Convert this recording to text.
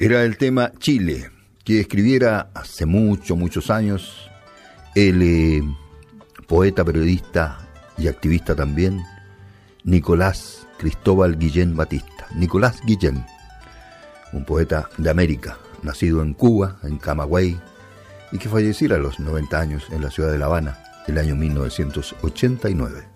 Era el tema Chile, que escribiera hace muchos años el poeta, periodista y activista también, Nicolás Cristóbal Guillén Batista. Nicolás Guillén, un poeta de América, nacido en Cuba, en Camagüey, y que falleciera a los 90 años en la ciudad de La Habana, el año 1989.